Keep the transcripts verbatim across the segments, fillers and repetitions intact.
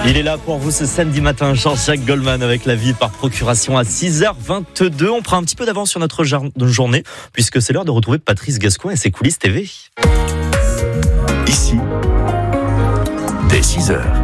Il est là pour vous ce samedi matin, Jean-Jacques Goldman avec la vie par procuration à six heures vingt-deux. On prend un petit peu d'avance sur notre journée puisque c'est l'heure de retrouver Patrice Gascoin et ses coulisses T V. Ici, dès six heures.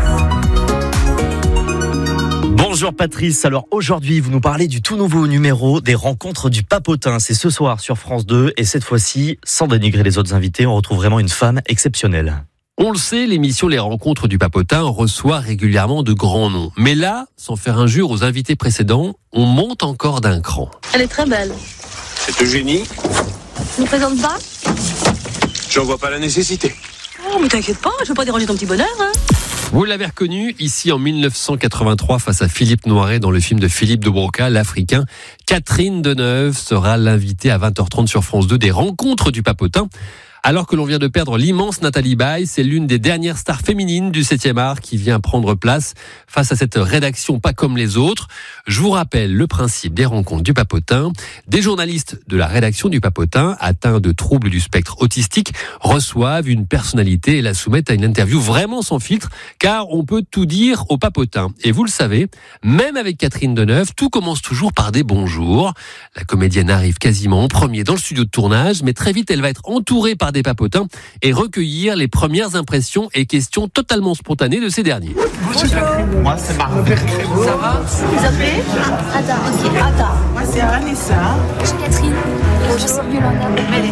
Bonjour Patrice, alors aujourd'hui vous nous parlez du tout nouveau numéro des rencontres du Papotin. C'est ce soir sur France deux et cette fois-ci, sans dénigrer les autres invités, on retrouve vraiment une femme exceptionnelle. On le sait, l'émission Les Rencontres du Papotin reçoit régulièrement de grands noms. Mais là, sans faire injure aux invités précédents, on monte encore d'un cran. Elle est très belle. C'est Eugénie. Tu ne présentes pas ? J'en vois pas la nécessité. Oh, mais t'inquiète pas, je veux pas déranger ton petit bonheur, hein. Vous l'avez reconnue, ici en dix-neuf cent quatre-vingt-trois, face à Philippe Noiret dans le film de Philippe de Broca, l'Africain, Catherine Deneuve sera l'invitée à vingt heures trente sur France deux des Rencontres du Papotin. Alors que l'on vient de perdre l'immense Nathalie Baye, c'est l'une des dernières stars féminines du septième art qui vient prendre place face à cette rédaction pas comme les autres. Je vous rappelle le principe des Rencontres du Papotin. Des journalistes de la rédaction du Papotin, atteints de troubles du spectre autistique, reçoivent une personnalité et la soumettent à une interview vraiment sans filtre, car on peut tout dire au Papotin. Et vous le savez, même avec Catherine Deneuve, tout commence toujours par des bonjours. La comédienne arrive quasiment en premier dans le studio de tournage, mais très vite elle va être entourée par des papotins et recueillir les premières impressions et questions totalement spontanées de ces derniers. Bonjour. Moi, c'est Marc. Ça va? Vous appelez ? Ada. Ok, Ada. Moi, c'est Vanessa. Je suis Catherine. Bonjour, c'est Yolanda.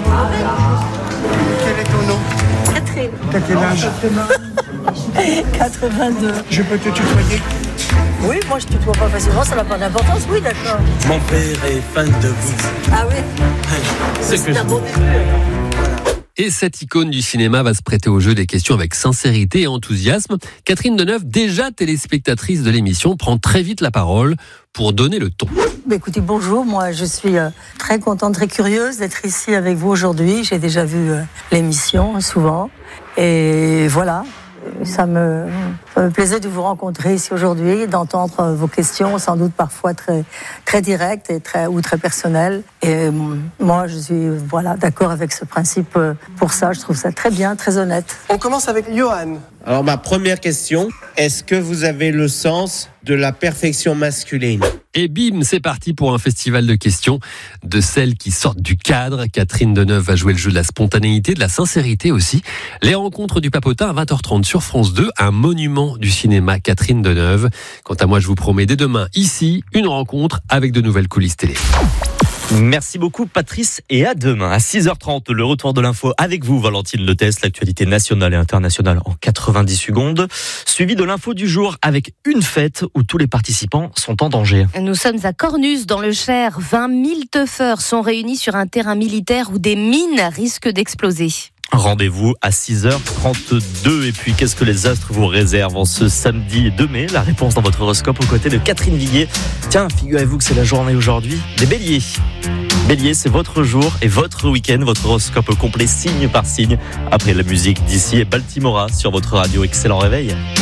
Quel est ton nom? Catherine. T'as quel âge? quatre-vingt-deux. Je peux te tutoyer? Oui, moi je tutoie pas facilement, ça n'a pas d'importance. Oui, d'accord. Mon père est fan de vous. Ah oui? C'est que un bon début. Et cette icône du cinéma va se prêter au jeu des questions avec sincérité et enthousiasme. Catherine Deneuve, déjà téléspectatrice de l'émission, prend très vite la parole pour donner le ton. Bah écoutez, bonjour, moi je suis euh, très contente, très curieuse d'être ici avec vous aujourd'hui. J'ai déjà vu euh, l'émission souvent et voilà. Ça me, ça me plaisait de vous rencontrer ici aujourd'hui, d'entendre vos questions, sans doute parfois très, très directes et très, ou très personnelles. Et moi, je suis voilà, d'accord avec ce principe. Pour ça, je trouve ça très bien, très honnête. On commence avec Johan. Alors, ma première question, est-ce que vous avez le sens de la perfection masculine? Et bim, c'est parti pour un festival de questions, de celles qui sortent du cadre. Catherine Deneuve va jouer le jeu de la spontanéité, de la sincérité aussi. Les Rencontres du Papotin à vingt heures trente sur France deux, un monument du cinéma, Catherine Deneuve. Quant à moi, je vous promets dès demain, ici, une rencontre avec de nouvelles coulisses télé. Merci beaucoup Patrice et à demain à six heures trente, le retour de l'info avec vous Valentine Letès, l'actualité nationale et internationale en quatre-vingt-dix secondes, suivi de l'info du jour avec une fête où tous les participants sont en danger. Nous sommes à Cornus dans le Cher, vingt mille teufeurs sont réunis sur un terrain militaire où des mines risquent d'exploser. Rendez-vous à six heures trente-deux. Et puis, qu'est-ce que les astres vous réservent en ce samedi deux mai? La réponse dans votre horoscope aux côtés de Catherine Villiers. Tiens, figurez-vous que c'est la journée aujourd'hui des béliers. Bélier, c'est votre jour et votre week-end, votre horoscope complet signe par signe. Après la musique d'ici et Baltimora sur votre radio. Excellent réveil.